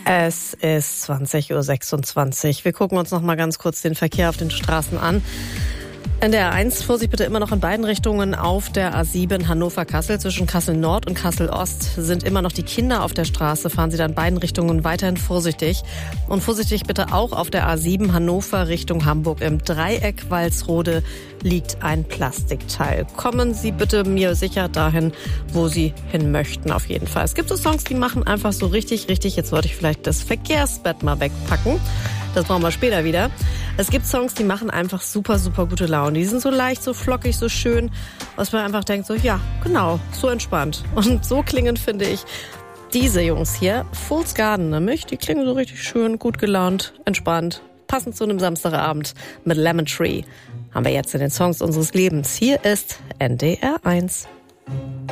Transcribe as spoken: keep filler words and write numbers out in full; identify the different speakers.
Speaker 1: Es ist zwanzig Uhr sechsundzwanzig. Wir gucken uns noch mal ganz kurz den Verkehr auf den Straßen an. In der A eins, Vorsicht bitte immer noch in beiden Richtungen. Auf der A sieben Hannover-Kassel zwischen Kassel-Nord und Kassel-Ost sind immer noch die Kinder auf der Straße. Fahren Sie da in beiden Richtungen weiterhin vorsichtig. Und vorsichtig bitte auch auf der A sieben Hannover Richtung Hamburg. Im Dreieck Walsrode liegt ein Plastikteil. Kommen Sie bitte mir sicher dahin, wo Sie hin möchten, auf jeden Fall. Es gibt so Songs, die machen einfach so richtig, richtig. Jetzt wollte ich vielleicht das Verkehrsbett mal wegpacken. Das brauchen wir später wieder. Es gibt Songs, die machen einfach super, super gute Laune. Die sind so leicht, so flockig, so schön, was man einfach denkt, so ja, genau, so entspannt. Und so klingen, finde ich, diese Jungs hier, Fool's Garden nämlich, die klingen so richtig schön, gut gelaunt, entspannt, passend zu einem Samstagabend mit Lemon Tree. Haben wir jetzt in den Songs unseres Lebens. Hier ist N D R eins.